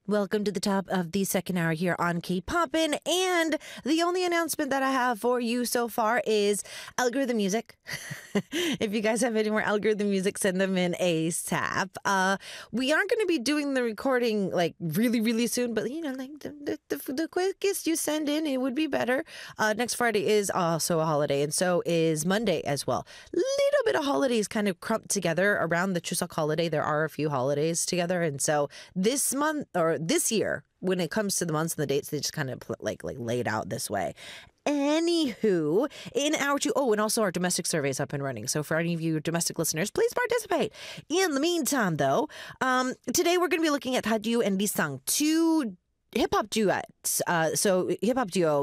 Welcome to the top of the second hour here on K-Poppin'. And the only announcement that I have for you so far is algorithm music. If you guys have any more algorithm music, send them in ASAP. We aren't going to be doing the recording like really, really soon, but you know, like the quickest you send in, it would be better. Next Friday is also a holiday, and so is Monday as well. Little bit of holidays kind of clumped together around the Chuseok holiday. There are a few holidays together, and so this month or this year, when it comes to the months and the dates, they just kind of like laid out this way. Anywho, in our and also our domestic survey is up and running. So for any of you domestic listeners, please participate. In the meantime, though, today we're going to be looking at Haju and Lee Sang, two hip hop duets. So hip hop duo